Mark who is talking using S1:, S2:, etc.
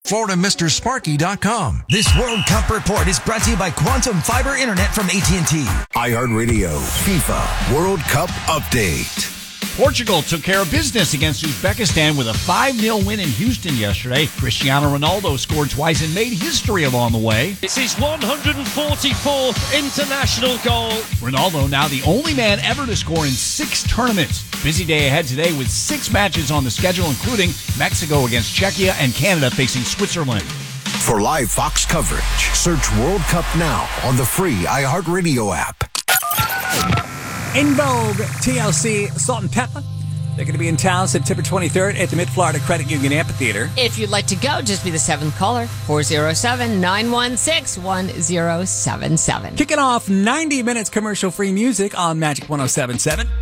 S1: FloridaMrSparky.com.
S2: This World Cup report is brought to you by Quantum Fiber Internet from AT&T.
S3: iHeartRadio FIFA World Cup Update.
S4: Portugal took care of business against Uzbekistan with a 5-0 win in Houston yesterday. Cristiano Ronaldo scored twice and made history along the way.
S5: It's his 144th international goal.
S4: Ronaldo now the only man ever to score in 6 tournaments. Busy day ahead today with 6 matches on the schedule, including Mexico against Czechia and Canada facing Switzerland.
S3: For live Fox coverage, search World Cup now on the free iHeartRadio app.
S6: In Vogue, TLC, Salt and Pepper. They're going to be in town September 23rd at the Mid-Florida Credit Union Amphitheater.
S7: If you'd like to go, just be the 7th caller, 407-916-1077.
S6: Kicking off 90 minutes commercial-free music on Magic 107.7.